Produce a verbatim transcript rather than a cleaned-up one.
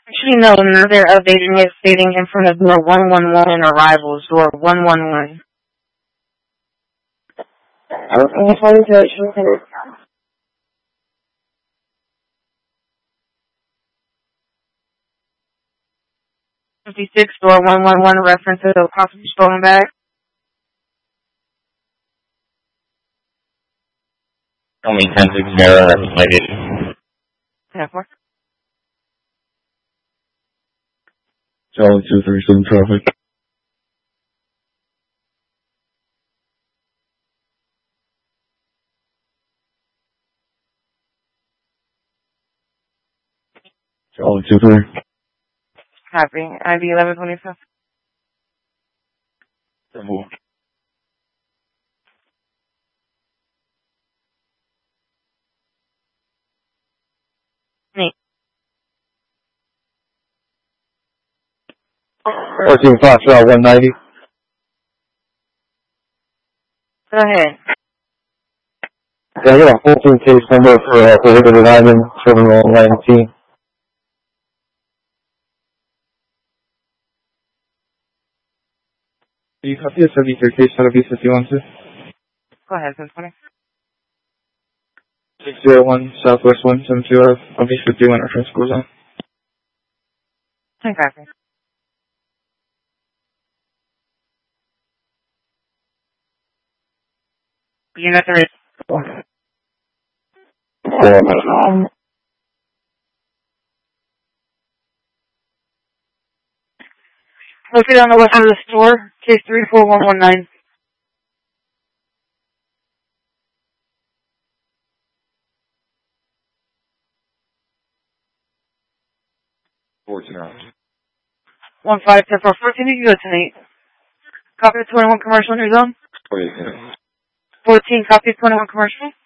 Actually, no, now they're updating it, stating in front of door one one one and arrivals, door one one one. Okay, according to it, fifty-six, door one one one, references of possible stolen bag. Only ten six zero, that's my issue. ten four. Charlie two three seven traffic. Charlie two three. Copy. I D eleven twenty-five. Move. Me. Fourteen Foxtrot one ninety. Go ahead. Yeah, I got a fourteen case number for uh, prohibited item, terminal nineteen. Do you copy a seventy-three case out of B fifty-one, sir? Go ahead, ten twenty. six zero one Southwest one seven two of B fifty-one, our transport zone. ten copy. Unit three. Located on the west side of the store, case three four one one nine. fourteen hours. one five ten four fourteen, you can go tonight. Copy of twenty-one commercial in your zone. twenty-eight. fourteen, copy of twenty-one commercial.